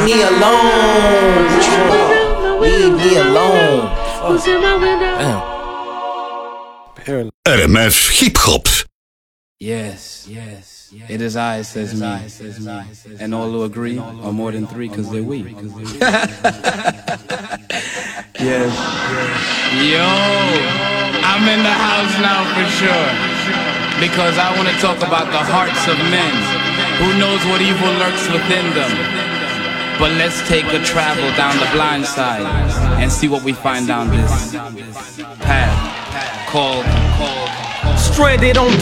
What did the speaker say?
me alone. Leave me alone. Damn. RMF Hip Hop. Yes, it is I, says me. And all who agree are more than three because they're we. Yes. Yo, I'm in the house now for sure. Because I want to talk about the hearts of men. Who knows what evil lurks within them? But let's take a travel down the blind side and see what we find down this path called Stranded on